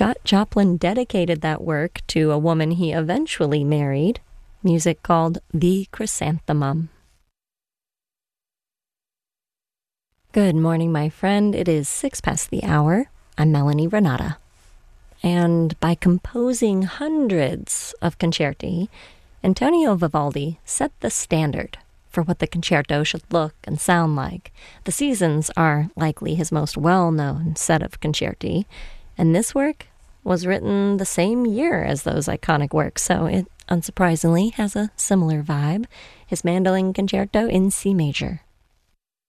Scott Joplin dedicated that work to a woman he eventually married, music called The Chrysanthemum. Good morning, my friend. It is 6 past the hour. I'm Melanie Renata. And by composing hundreds of concerti, Antonio Vivaldi set the standard for what the concerto should look and sound like. The Seasons are likely his most well-known set of concerti, and this work was written the same year as those iconic works, so it unsurprisingly has a similar vibe. His Mandolin Concerto in C major.